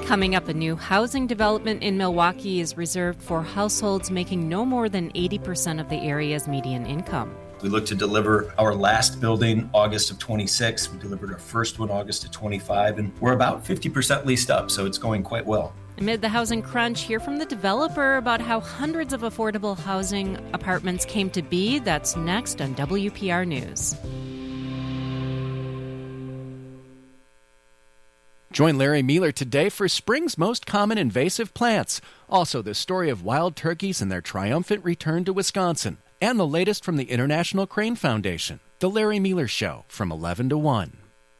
Coming up, a new housing development in Milwaukee is reserved for households making no more than 80% of the area's median income. We look to deliver our last building August of 26. We delivered our first one August of 25, and we're about 50% leased up, so it's going quite well. Amid the housing crunch, hear from the developer about how hundreds of affordable housing apartments came to be. That's next on WPR News. Join Larry Mueller today for spring's most common invasive plants. Also, the story of wild turkeys and their triumphant return to Wisconsin. And the latest from the International Crane Foundation. The Larry Mueller Show from 11 to 1.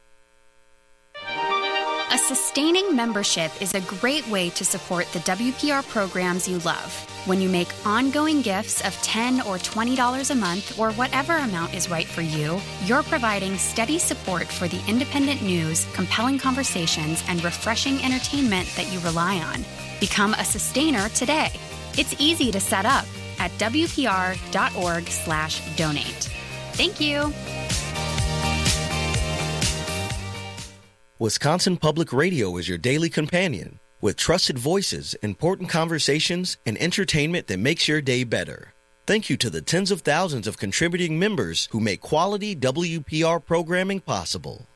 A sustaining membership is a great way to support the WPR programs you love. When you make ongoing gifts of $10 or $20 a month, or whatever amount is right for you, you're providing steady support for the independent news, compelling conversations, and refreshing entertainment that you rely on. Become a sustainer today. It's easy to set up at WPR.org/donate. Thank you. Wisconsin Public Radio is your daily companion with trusted voices, important conversations, and entertainment that makes your day better. Thank you to the tens of thousands of contributing members who make quality WPR programming possible.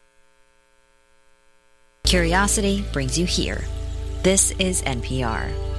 Curiosity brings you here. This is NPR.